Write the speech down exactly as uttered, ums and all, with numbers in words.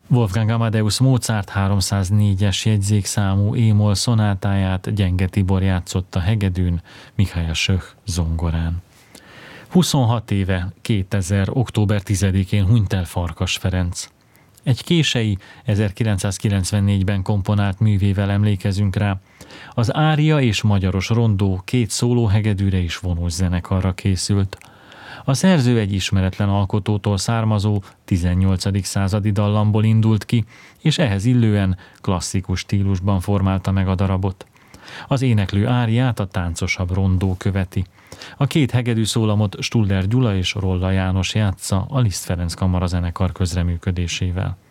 Wolfgang Amadeus Mozart háromszáznégyes jegyzékszámú é-moll szonátáját Gyenge Tibor játszotta hegedűn, Michael Schöch zongorán. huszonhat éve, kétezer. október tizedikén hunyt el Farkas Ferenc. Egy kései, ezerkilencszázkilencvennégyben komponált művével emlékezünk rá. Az ária és magyaros rondó két szólóhegedűre is vonós zenekarra készült. A szerző egy ismeretlen alkotótól származó tizennyolcadik századi dallamból indult ki, és ehhez illően klasszikus stílusban formálta meg a darabot. Az éneklő áriát a táncosabb rondó követi. A két hegedű szólamot Stuller Gyula és Rolla János játsza a Liszt Ferenc Kamarazenekar közreműködésével.